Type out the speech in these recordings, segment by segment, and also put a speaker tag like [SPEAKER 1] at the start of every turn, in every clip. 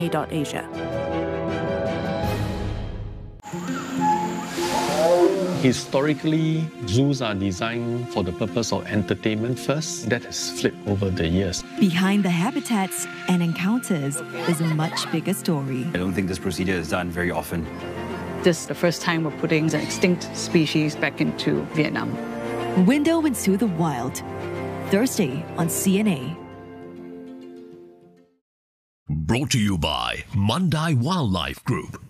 [SPEAKER 1] Asia.
[SPEAKER 2] Historically, zoos are designed for the purpose of entertainment first. That has flipped over the years.
[SPEAKER 3] Behind the habitats and encounters is a much bigger story.
[SPEAKER 4] I don't think this procedure is done very often.
[SPEAKER 5] This is the first time we're putting the extinct species back into Vietnam.
[SPEAKER 3] Window into the Wild, Thursday on CNA.
[SPEAKER 6] Brought to you by Mandai Wildlife Group.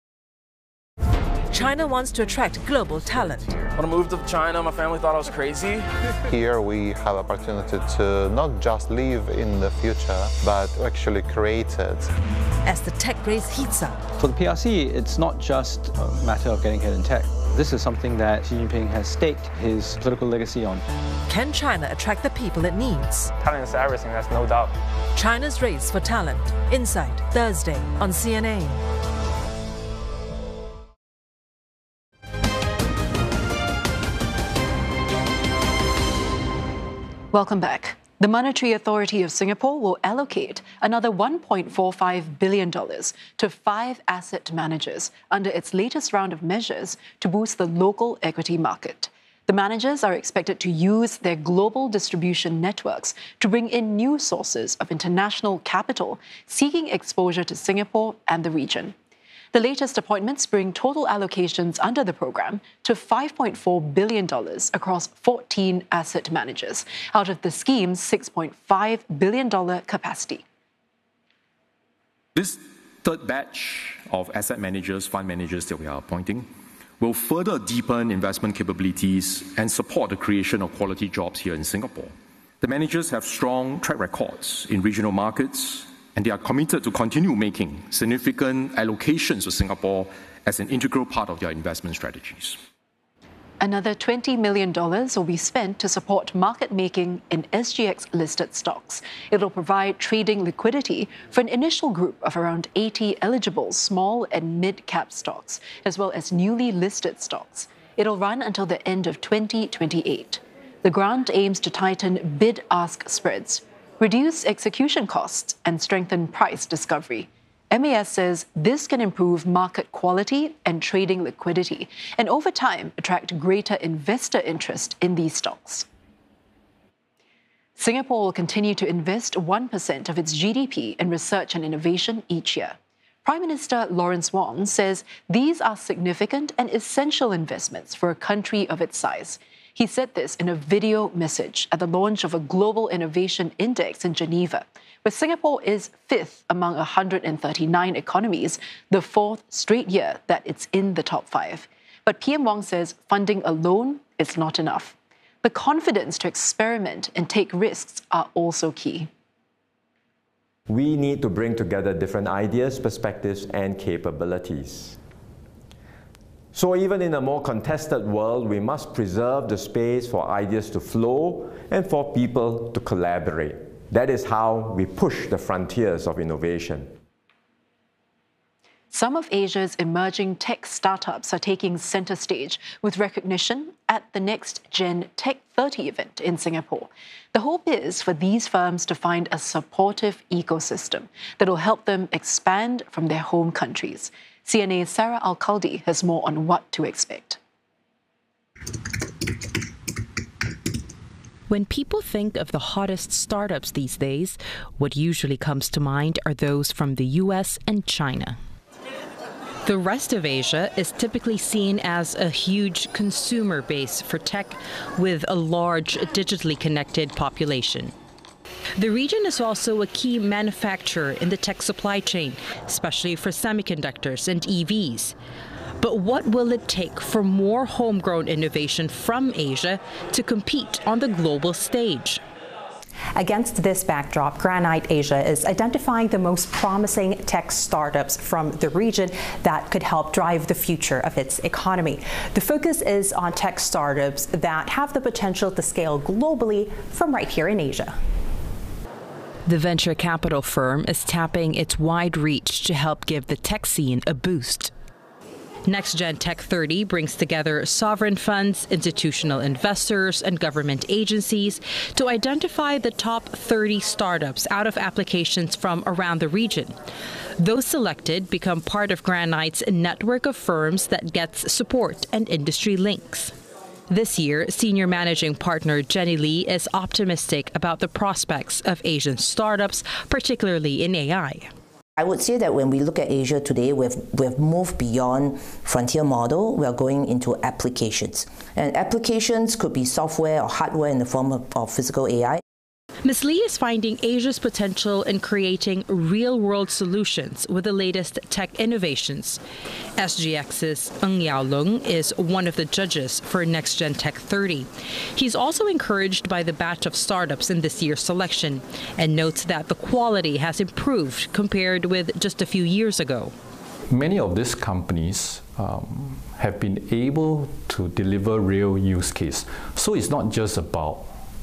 [SPEAKER 1] China wants to attract global talent.
[SPEAKER 7] When I moved to China, my family thought I was crazy.
[SPEAKER 8] Here we have opportunity to not just live in the future, but actually create it.
[SPEAKER 1] As the tech race heats up.
[SPEAKER 9] For the PRC, it's not just a matter of getting ahead in tech. This is something that Xi Jinping has staked his political legacy on.
[SPEAKER 1] Can China attract the people it needs?
[SPEAKER 7] Talent is everything, that's no doubt.
[SPEAKER 1] China's race for talent. Insight, Thursday on CNA.
[SPEAKER 10] Welcome back. The Monetary Authority of Singapore will allocate another $1.45 billion to 5 asset managers under its latest round of measures to boost the local equity market. The managers are expected to use their global distribution networks to bring in new sources of international capital seeking exposure to Singapore and the region. The latest appointments bring total allocations under the program to $5.4 billion across 14 asset managers, out of the scheme's $6.5 billion capacity.
[SPEAKER 11] This third batch of asset managers, fund managers that we are appointing, will further deepen investment capabilities and support the creation of quality jobs here in Singapore. The managers have strong track records in regional markets, and they are committed to continue making significant allocations to Singapore as an integral part of their investment strategies.
[SPEAKER 10] Another $20 million will be spent to support market making in SGX-listed stocks. It'll provide trading liquidity for an initial group of around 80 eligible small and mid-cap stocks, as well as newly listed stocks. It'll run until the end of 2028. The grant aims to tighten bid-ask spreads, reduce execution costs, and strengthen price discovery. MAS says this can improve market quality and trading liquidity, and over time attract greater investor interest in these stocks. Singapore will continue to invest 1% of its GDP in research and innovation each year. Prime Minister Lawrence Wong says these are significant and essential investments for a country of its size. He said this in a video message at the launch of a Global Innovation Index in Geneva, where Singapore is 5th among 139 economies, the 4th straight year that it's in the top 5. But PM Wong says funding alone is not enough. The confidence to experiment and take risks are also key.
[SPEAKER 12] We need to bring together different ideas, perspectives, and capabilities. So even in a more contested world, we must preserve the space for ideas to flow and for people to collaborate. That is how we push the frontiers of innovation.
[SPEAKER 10] Some of Asia's emerging tech startups are taking center stage with recognition at the Next Gen Tech 30 event in Singapore. The hope is for these firms to find a supportive ecosystem that will help them expand from their home countries. CNA's Sarah Al-Khaldi has more on what to expect.
[SPEAKER 13] When people think of the hottest startups these days, what usually comes to mind are those from the US and China. The rest of Asia is typically seen as a huge consumer base for tech with a large digitally connected population. The region is also a key manufacturer in the tech supply chain, especially for semiconductors and EVs. But what will it take for more homegrown innovation from Asia to compete on the global stage?
[SPEAKER 14] Against this backdrop, Granite Asia is identifying the most promising tech startups from the region that could help drive the future of its economy. The focus is on tech startups that have the potential to scale globally from right here in Asia.
[SPEAKER 13] The venture capital firm is tapping its wide reach to help give the tech scene a boost. NextGen Tech 30 brings together sovereign funds, institutional investors, and government agencies to identify the top 30 startups out of applications from around the region. Those selected become part of Granite's network of firms that gets support and industry links. This year, senior managing partner Jenny Lee is optimistic about the prospects of Asian startups, particularly in AI.
[SPEAKER 15] I would say that when we look at Asia today, we've moved beyond frontier model. We are going into applications. And applications could be software or hardware in the form of physical AI.
[SPEAKER 13] Ms. Lee is finding Asia's potential in creating real-world solutions with the latest tech innovations. SGX's Ng Yao Lung is one of the judges for NextGen Tech 30. He's also encouraged by the batch of startups in this year's selection and notes that the quality has improved compared with just a few years ago.
[SPEAKER 16] Many of these companies have been able to deliver real use case. So it's not just about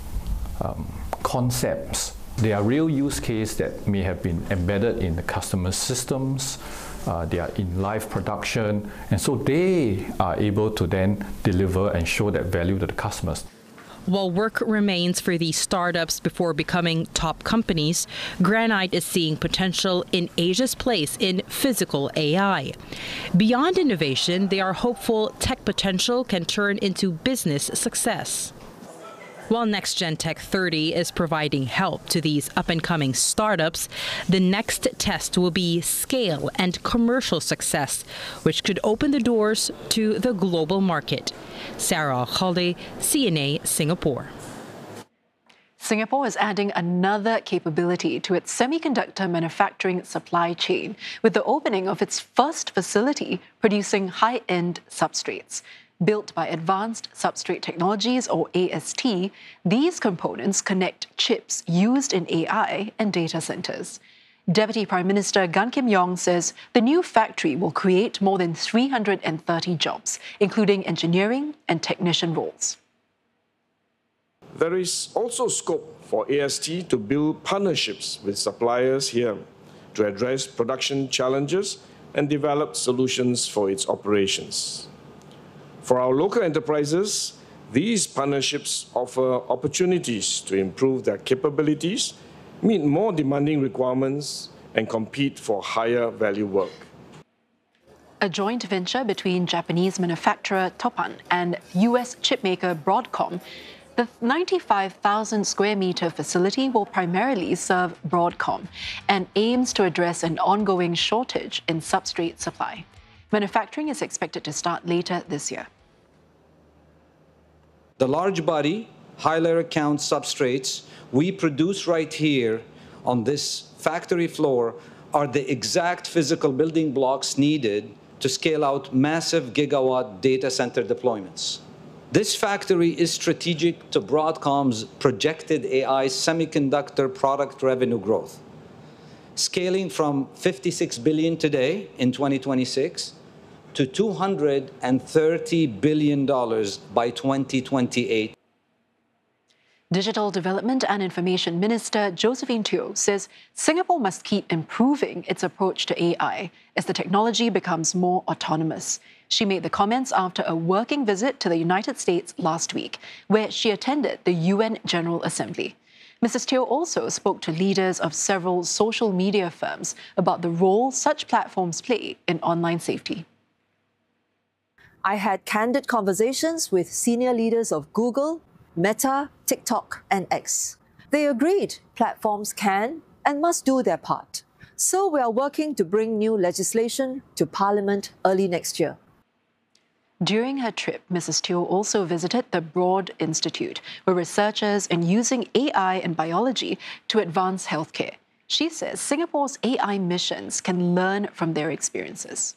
[SPEAKER 16] concepts. They are real use cases that may have been embedded in the customer systems, they are in live production, and so they are able to then deliver and show that value to the customers.
[SPEAKER 13] While work remains for these startups before becoming top companies, Granite is seeing potential in Asia's place in physical AI. Beyond innovation, they are hopeful tech potential can turn into business success. While NextGen Tech 30 is providing help to these up-and-coming startups, the next test will be scale and commercial success, which could open the doors to the global market. Sarah Khalde, CNA, Singapore.
[SPEAKER 10] Singapore is adding another capability to its semiconductor manufacturing supply chain with the opening of its first facility producing high-end substrates. Built by Advanced Substrate Technologies, or AST, these components connect chips used in AI and data centers. Deputy Prime Minister Gan Kim Yong says the new factory will create more than 330 jobs, including engineering and technician roles.
[SPEAKER 17] There is also scope for AST to build partnerships with suppliers here to address production challenges and develop solutions for its operations. For our local enterprises, these partnerships offer opportunities to improve their capabilities, meet more demanding requirements, and compete for higher value work.
[SPEAKER 10] A joint venture between Japanese manufacturer Toppan and US chipmaker Broadcom, the 95,000 square meter facility will primarily serve Broadcom and aims to address an ongoing shortage in substrate supply. Manufacturing is expected to start later this year.
[SPEAKER 18] The large body, high layer count substrates we produce right here on this factory floor are the exact physical building blocks needed to scale out massive gigawatt data center deployments. This factory is strategic to Broadcom's projected AI semiconductor product revenue growth, scaling from $56 billion today in 2026 to $230 billion by 2028.
[SPEAKER 10] Digital Development and Information Minister Josephine Teo says Singapore must keep improving its approach to AI as the technology becomes more autonomous. She made the comments after a working visit to the United States last week, where she attended the UN General Assembly. Mrs. Teo also spoke to leaders of several social media firms about the role such platforms play in online safety.
[SPEAKER 19] I had candid conversations with senior leaders of Google, Meta, TikTok, and X. They agreed platforms can and must do their part. So we are working to bring new legislation to Parliament early next year.
[SPEAKER 10] During her trip, Mrs. Teo also visited the Broad Institute, where researchers are using AI and biology to advance healthcare. She says Singapore's AI missions can learn from their experiences.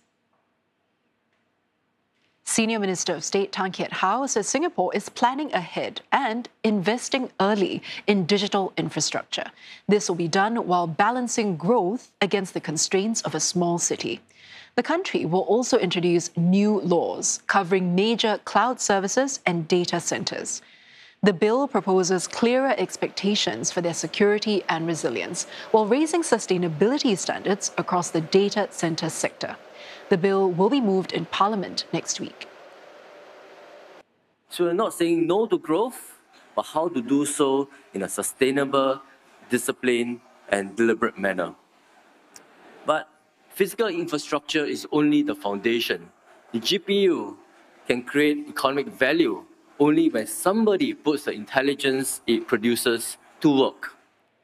[SPEAKER 10] Senior Minister of State Tan Kiat Hau says Singapore is planning ahead and investing early in digital infrastructure. This will be done while balancing growth against the constraints of a small city. The country will also introduce new laws covering major cloud services and data centers. The bill proposes clearer expectations for their security and resilience, while raising sustainability standards across the data center sector. The bill will be moved in Parliament next week.
[SPEAKER 20] So we're not saying no to growth, but how to do so in a sustainable, disciplined, and deliberate manner. But physical infrastructure is only the foundation. The GPU can create economic value only when somebody puts the intelligence it produces to work.